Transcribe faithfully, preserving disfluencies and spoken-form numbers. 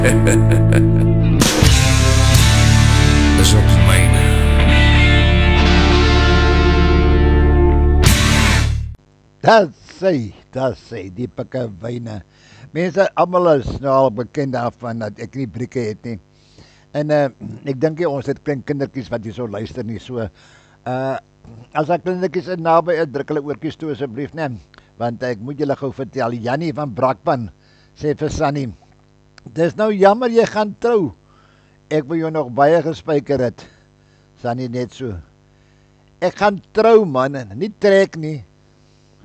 Is op myne. Dat sê, dat sê, die pikke wyne. Mense, almal is nou al bekend daarvan dat ek nie brieke het nie. En uh, ek dink nie ons het klein kindertjies wat hier so luister nie, so uh, as ek kindertjies in naby is, druk hulle oortjies toe asseblief, nee, want ek moet julle gou vertel, Jannie van Brakpan sê vir Sunny, dis nou jammer jy gaan trou, ek wil jou nog baie gespyker het, Sunny net so, ek gaan trou man, nie trek nie,